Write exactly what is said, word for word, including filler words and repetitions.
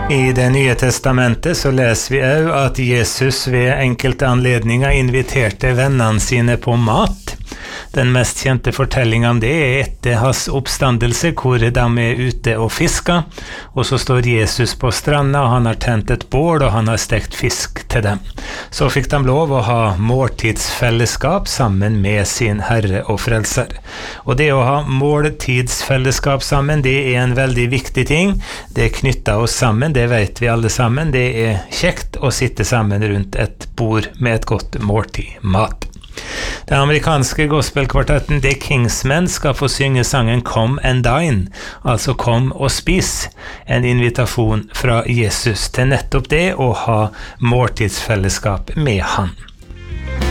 I det nye testamentet så leser vi også at Jesus ved enkelte anledninger inviterte vennene sine på mat. Den mest kjente fortellingen om det er etter hans oppstandelse, hvor de er ute og fisker, og så står Jesus på stranda, og han har tent et bål, og han har stekt fisk til dem. Så fikk de lov å ha måltidsfellesskap sammen med sin Herre og Frelser. Og det å ha måltidsfellesskap sammen, det er en veldig viktig ting. Det knytter oss sammen, det vet vi alle sammen. Det er kjekt å sitte sammen rundt et bord med et godt måltid mat. Den amerikanske gospelkvartetten The Kingsmen skal få synge sangen Come and Dine, altså Kom og spis, en invitasjon fra Jesus til nettopp det å ha måltidsfellesskap med han.